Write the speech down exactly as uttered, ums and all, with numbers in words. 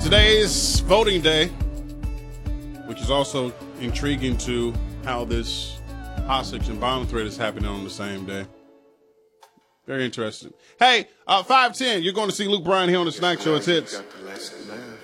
Today is voting day, which is also intriguing to how this hostage and bomb threat is happening on the same day. Very interesting. Hey, uh, five ten, you're going to see Luke Bryan here on the Snack Show. It's Hits.